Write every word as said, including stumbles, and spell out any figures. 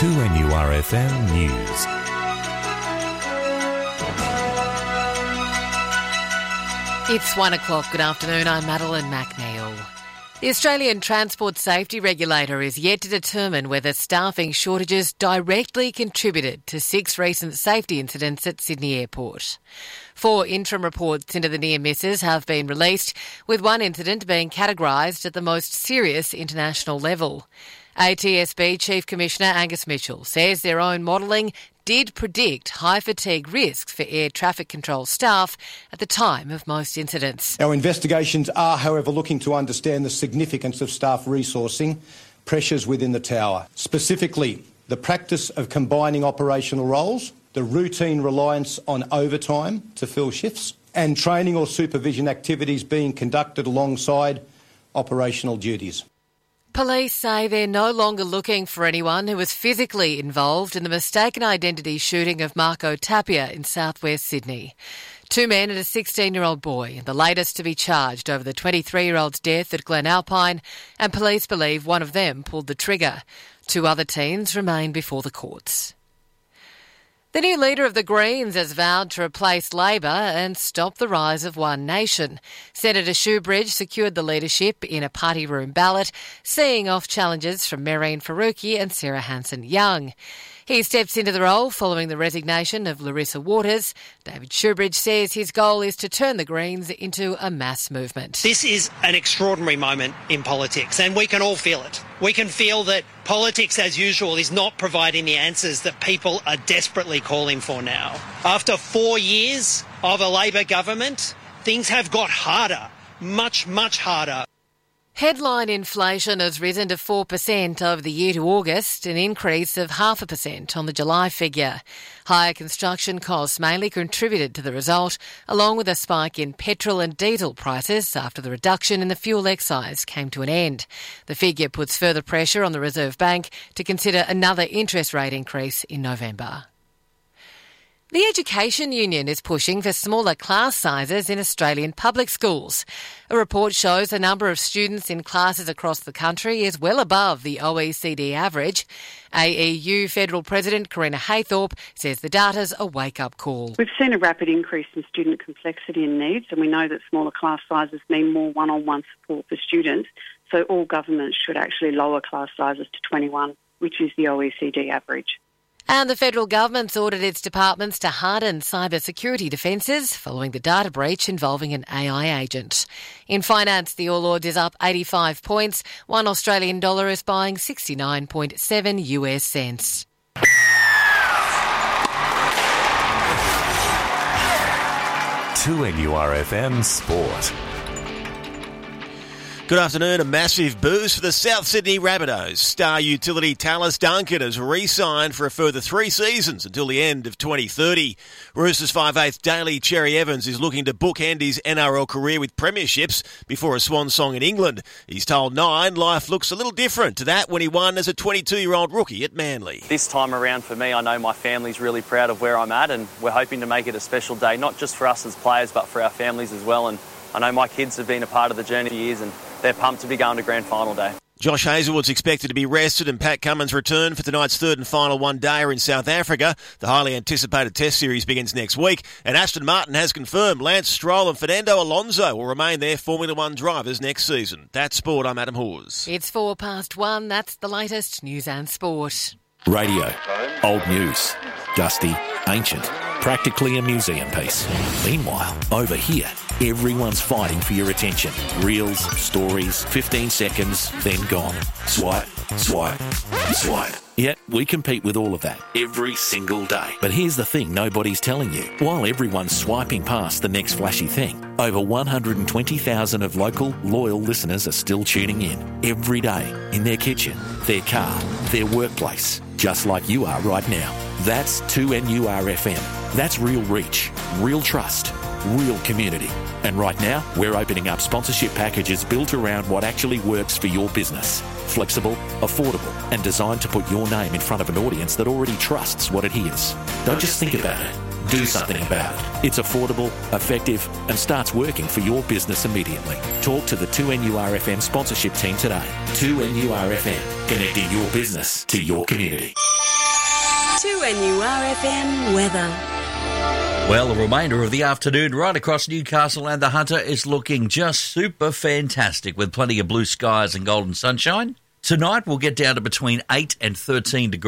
two N U R F M News. It's one o'clock. Good afternoon. I'm Madeline McNeil. The Australian Transport Safety Regulator is yet to determine whether staffing shortages directly contributed to six recent safety incidents at Sydney Airport. Four interim reports into the near misses have been released, with one incident being categorised at the most serious international level. A T S B Chief Commissioner Angus Mitchell says their own modelling did predict high fatigue risks for air traffic control staff at the time of most incidents. Our investigations are, however, looking to understand the significance of staff resourcing pressures within the tower, specifically the practice of combining operational roles, the routine reliance on overtime to fill shifts, and training or supervision activities being conducted alongside operational duties. Police say they're no longer looking for anyone who was physically involved in the mistaken identity shooting of Marco Tapia in southwest Sydney. Two men and a sixteen-year-old boy, the latest to be charged over the twenty-three-year-old's death at Glen Alpine, and police believe one of them pulled the trigger. Two other teens remain before the courts. The new leader of the Greens has vowed to replace Labor and stop the rise of One Nation. Senator Shoebridge secured the leadership in a party room ballot, seeing off challenges from Mehreen Faruqi and Sarah Hanson-Young. He steps into the role following the resignation of Larissa Waters. David Shoebridge says his goal is to turn the Greens into a mass movement. This is an extraordinary moment in politics, and we can all feel it. We can feel that politics, as usual, is not providing the answers that people are desperately calling for now. After four years of a Labor government, things have got harder, much, much harder. Headline inflation has risen to four percent over the year to August, an increase of half a percent on the July figure. Higher construction costs mainly contributed to the result, along with a spike in petrol and diesel prices after the reduction in the fuel excise came to an end. The figure puts further pressure on the Reserve Bank to consider another interest rate increase in November. The Education Union is pushing for smaller class sizes in Australian public schools. A report shows the number of students in classes across the country is well above the O E C D average. A E U Federal President Karina Haythorpe says the data's a wake-up call. We've seen a rapid increase in student complexity and needs, and we know that smaller class sizes mean more one-on-one support for students, so all governments should actually lower class sizes to twenty-one, which is the O E C D average. And the federal government's ordered its departments to harden cyber security defences following the data breach involving an A I agent. In finance, the All Ords is up eighty-five points. One Australian dollar is buying sixty-nine point seven U S cents. two N U R F M Sport. Good afternoon. A massive boost for the South Sydney Rabbitohs. Star utility Tallis Duncan has re-signed for a further three seasons until the end of twenty thirty. Roosters five-eighth Daly Cherry Evans is looking to bookend his N R L career with premierships before a swan song in England. He's told Nine life looks a little different to that when he won as a twenty-two-year-old rookie at Manly. This time around for me, I know my family's really proud of where I'm at, and we're hoping to make it a special day, not just for us as players, but for our families as well. And I know my kids have been a part of the journey for years, and they're pumped to be going to grand final day. Josh Hazelwood's expected to be rested, and Pat Cummins return for tonight's third and final one-dayer in South Africa. The highly anticipated Test Series begins next week, and Aston Martin has confirmed Lance Stroll and Fernando Alonso will remain their Formula One drivers next season. That's sport. I'm Adam Hawes. It's four past one. That's the latest news and sport. Radio. Old news. Dusty. Ancient. Practically a museum piece. Meanwhile, over here, everyone's fighting for your attention. Reels, stories, fifteen seconds, then gone. Swipe, swipe, swipe. Yet, we compete with all of that every single day. But here's the thing nobody's telling you. While everyone's swiping past the next flashy thing, over one hundred twenty thousand of local, loyal listeners are still tuning in every day in their kitchen, their car, their workplace, just like you are right now. That's two N U R F M. That's real reach, real trust, real community. And right now, we're opening up sponsorship packages built around what actually works for your business. Flexible, affordable, and designed to put your name in front of an audience that already trusts what it hears. Don't just think about it. Do something about it. It's affordable, effective, and starts working for your business immediately. Talk to the two N U R F M sponsorship team today. two N U R F M, connecting your business to your community. two N U R F M weather. Well, the remainder of the afternoon right across Newcastle and the Hunter is looking just super fantastic with plenty of blue skies and golden sunshine. Tonight we'll get down to between eight and thirteen degrees.